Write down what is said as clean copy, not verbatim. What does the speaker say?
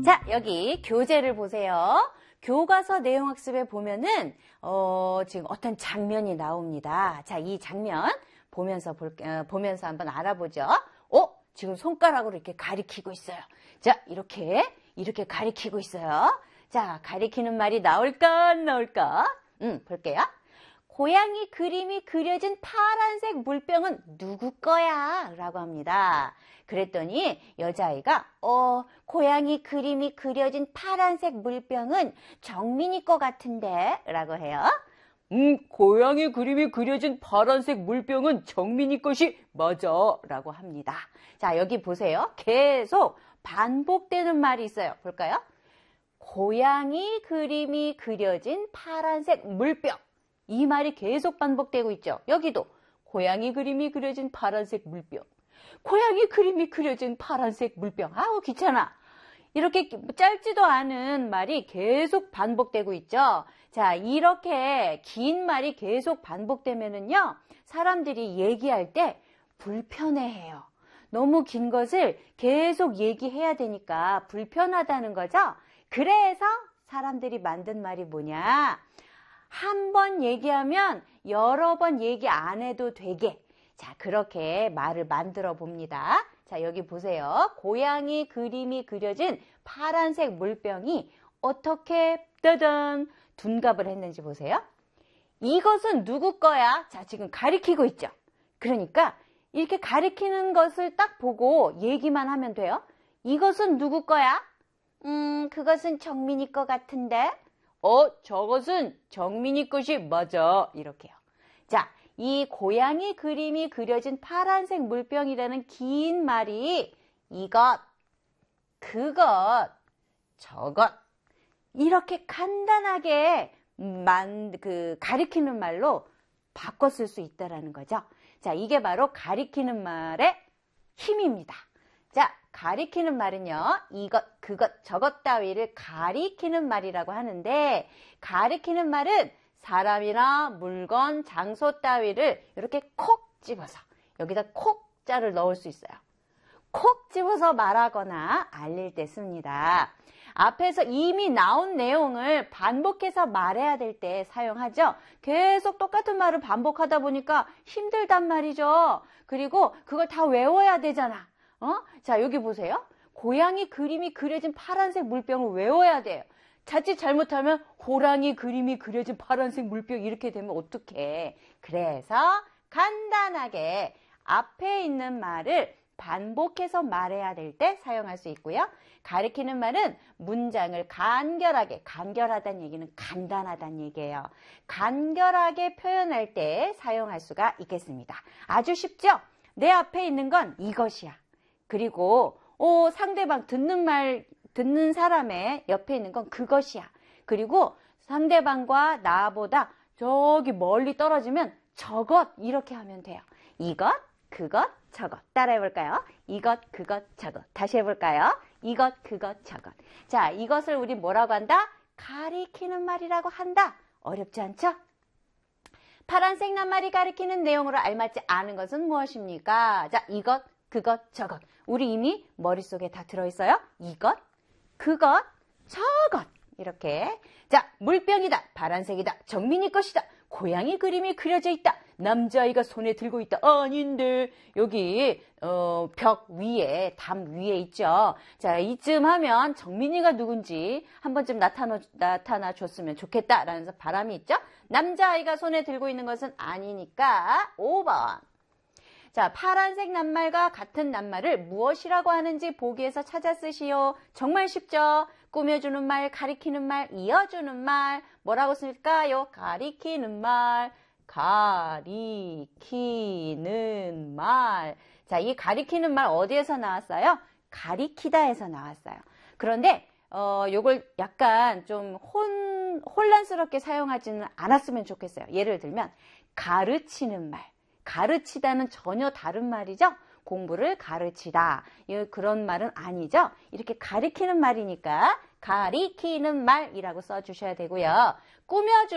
자, 여기 교재를 보세요. 교과서 내용학습에 보면은 지금 어떤 장면이 나옵니다. 자, 이 장면 보면서 한번 알아보죠. 지금 손가락으로 이렇게 가리키고 있어요. 자, 이렇게 가리키고 있어요. 자, 가리키는 말이 나올까 안 나올까? 볼게요. 고양이 그림이 그려진 파란색 물병은 누구 거야? 라고 합니다. 그랬더니 여자아이가 고양이 그림이 그려진 파란색 물병은 정민이 거 같은데? 라고 해요. 고양이 그림이 그려진 파란색 물병은 정민이 것이 맞아 라고 합니다. 자, 여기 보세요. 계속 반복되는 말이 있어요. 볼까요? 고양이 그림이 그려진 파란색 물병. 이 말이 계속 반복되고 있죠. 여기도 고양이 그림이 그려진 파란색 물병. 고양이 그림이 그려진 파란색 물병. 아우 귀찮아. 이렇게 짧지도 않은 말이 계속 반복되고 있죠. 자, 이렇게 긴 말이 계속 반복되면은요, 사람들이 얘기할 때 불편해해요. 너무 긴 것을 계속 얘기해야 되니까 불편하다는 거죠. 그래서 사람들이 만든 말이 뭐냐? 한 번 얘기하면 여러 번 얘기 안 해도 되게. 자, 그렇게 말을 만들어 봅니다. 자, 여기 보세요. 고양이 그림이 그려진 파란색 물병이 어떻게 따단 둔갑을 했는지 보세요. 이것은 누구 거야? 자, 지금 가리키고 있죠. 그러니까 이렇게 가리키는 것을 딱 보고 얘기만 하면 돼요. 이것은 누구 거야? 그것은 정민이 거 같은데? 저것은 정민이 것이 맞아. 이렇게요. 자, 이 고양이 그림이 그려진 파란색 물병이라는 긴 말이 이것, 그것, 저것 이렇게 간단하게 가리키는 말로 바꿔 쓸 수 있다라는 거죠. 자, 이게 바로 가리키는 말의 힘입니다. 자, 가리키는 말은요, 이것, 그것, 저것 따위를 가리키는 말이라고 하는데, 가리키는 말은 사람이나 물건, 장소 따위를 이렇게 콕 집어서, 여기다 콕자를 넣을 수 있어요. 콕 집어서 말하거나 알릴 때 씁니다. 앞에서 이미 나온 내용을 반복해서 말해야 될 때 사용하죠. 계속 똑같은 말을 반복하다 보니까 힘들단 말이죠. 그리고 그걸 다 외워야 되잖아. 자, 여기 보세요. 고양이 그림이 그려진 파란색 물병을 외워야 돼요. 자칫 잘못하면 호랑이 그림이 그려진 파란색 물병 이렇게 되면 어떡해. 그래서 간단하게 앞에 있는 말을 반복해서 말해야 될 때 사용할 수 있고요. 가리키는 말은 문장을 간결하다는 얘기는 간단하다는 얘기예요. 간결하게 표현할 때 사용할 수가 있겠습니다. 아주 쉽죠? 내 앞에 있는 건 이것이야. 그리고 상대방 듣는 사람의 옆에 있는 건 그것이야. 그리고 상대방과 나보다 저기 멀리 떨어지면 저것 이렇게 하면 돼요. 이것, 그것, 저것. 따라해 볼까요? 이것, 그것, 저것. 다시 해볼까요? 이것, 그것, 저것. 자, 이것을 우리 뭐라고 한다? 가리키는 말이라고 한다. 어렵지 않죠? 파란색 낱말이 가리키는 내용으로 알맞지 않은 것은 무엇입니까? 자, 이것, 그것, 저것. 우리 이미 머릿속에 다 들어있어요. 이것, 그것, 저것. 이렇게. 자, 물병이다. 파란색이다. 정민이 것이다. 고양이 그림이 그려져 있다. 남자아이가 손에 들고 있다. 아닌데. 여기 벽 위에, 담 위에 있죠. 자, 이쯤 하면 정민이가 누군지 한 번쯤 나타나 줬으면 좋겠다라는 바람이 있죠. 남자아이가 손에 들고 있는 것은 아니니까 5번. 자, 파란색 낱말과 같은 낱말을 무엇이라고 하는지 보기에서 찾아 쓰시오. 정말 쉽죠? 꾸며주는 말, 가리키는 말, 이어주는 말. 뭐라고 쓸까요? 가리키는 말, 가리키는 말. 자, 이 가리키는 말 어디에서 나왔어요? 가리키다에서 나왔어요. 그런데 요걸 약간 좀 혼란스럽게 사용하지는 않았으면 좋겠어요. 예를 들면 가르치는 말. 가르치다는 전혀 다른 말이죠. 공부를 가르치다. 그런 말은 아니죠. 이렇게 가리키는 말이니까 가리키는 말이라고 써주셔야 되고요. 꾸며주는